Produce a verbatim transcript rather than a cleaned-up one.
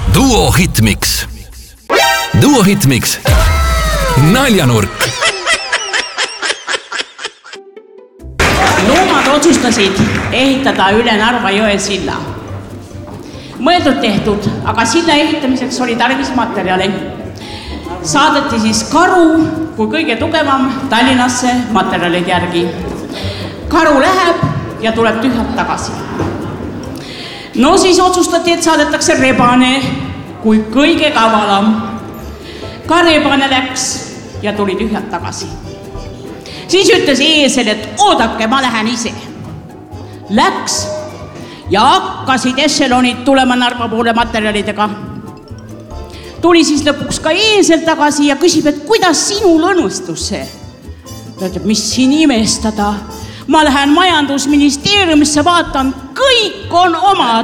Duo Hitmix. Duo Hitmix. Naljanurk. Loomad otsustasid ehitada üle Narva jõe silla. Mõeldud tehtud, aga silla ehitamiseks oli tarvis materjali. Saadeti siis Karu kui kõige tugevam Tallinnasse materjalid järgi. Karu läheb ja tuleb tühjalt tagasi. No siis otsustati, et saadetakse Rebane kui kõige kavalam. Ka Rebane läks ja tuli tühjalt tagasi. Siis ütles eesel, et oodake, ma lähen ise. Läks ja hakkasid ešelonid tulema Narva poole materjalidega. Tuli siis lõpuks ka eesel tagasi ja küsib, et kuidas sinul õnnestus see? Ta ütleb, mis siin imestada? Ma lähen majandusministeeriumisse, vaatan, kõik on oma